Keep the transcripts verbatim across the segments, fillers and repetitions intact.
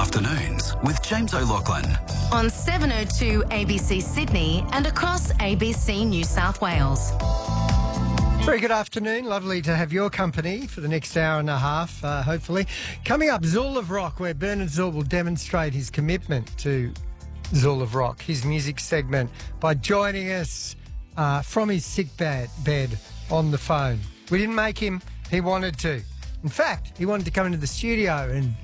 Afternoons with James O'Loughlin. On seven oh two A B C Sydney and across A B C New South Wales. Very good afternoon. Lovely to have your company for the next hour and a half, uh, hopefully. Coming up, Zool of Rock, where Bernard Zool will demonstrate his commitment to Zool of Rock, his music segment, by joining us uh, from his sick bed, bed on the phone. We didn't make him. He wanted to. In fact, he wanted to come into the studio and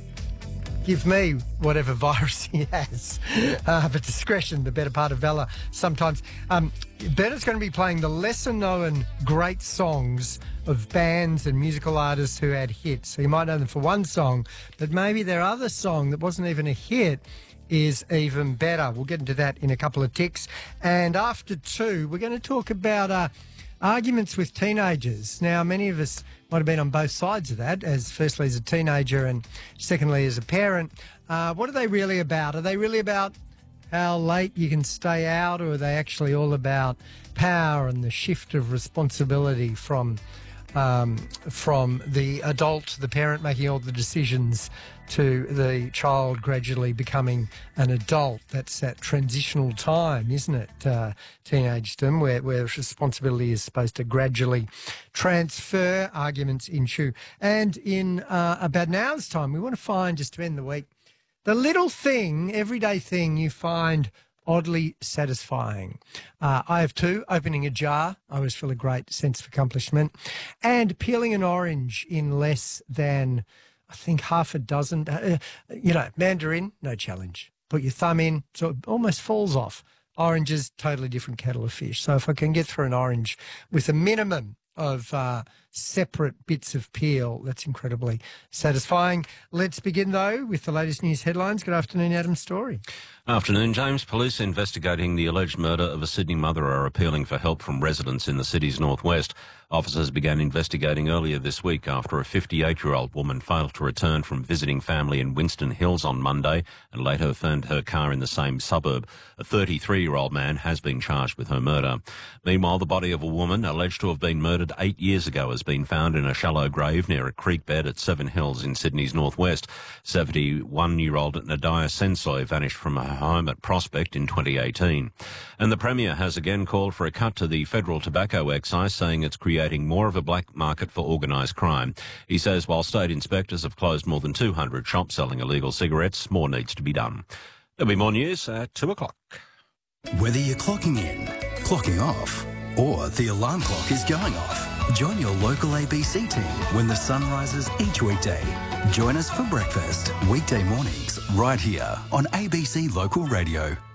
give me whatever virus he has. Uh, but discretion, the better part of valour sometimes. Um, Bernard's going to be playing the lesser-known great songs of bands and musical artists who had hits. So you might know them for one song, but maybe their other song that wasn't even a hit is even better. We'll get into that in a couple of ticks. And after two, we're going to talk about uh, arguments with teenagers. Now, many of us might have been on both sides of that, as firstly as a teenager and secondly as a parent. Uh, what are they really about? Are they really about how late you can stay out, or are they actually all about power and the shift of responsibility from um, from the adult, the parent making all the decisions, to the child gradually becoming an adult? That's that transitional time, isn't it, uh, teenagedom, where, where responsibility is supposed to gradually transfer. Arguments ensue. And in uh, about an hour's time, we want to find, just to end the week, the little thing, everyday thing you find oddly satisfying. Uh, I have two. Opening a jar, I always feel a great sense of accomplishment. And peeling an orange in less than, I think, half a dozen. Uh, you know, mandarin, no challenge. Put your thumb in, so it almost falls off. Oranges, totally different kettle of fish. So if I can get through an orange with a minimum of uh, separate bits of peel, that's incredibly satisfying. Let's begin, though, with the latest news headlines. Good afternoon, Adam Story. Afternoon, James. Police investigating the alleged murder of a Sydney mother are appealing for help from residents in the city's northwest. Officers began investigating earlier this week after a fifty-eight-year-old woman failed to return from visiting family in Winston Hills on Monday and later found her car in the same suburb. A thirty-three-year-old man has been charged with her murder. Meanwhile, the body of a woman alleged to have been murdered eight years ago has been found in a shallow grave near a creek bed at Seven Hills in Sydney's northwest. seventy-one-year-old Nadia Sensoy vanished from her home at Prospect in twenty eighteen. And the Premier has again called for a cut to the federal tobacco excise, saying it's creating more of a black market for organised crime. He says while state inspectors have closed more than two hundred shops selling illegal cigarettes, more needs to be done. There'll be more news at two o'clock. Whether you're clocking in, clocking off, or the alarm clock is going off, join your local A B C team when the sun rises each weekday. Join us for breakfast, weekday mornings, right here on A B C Local Radio.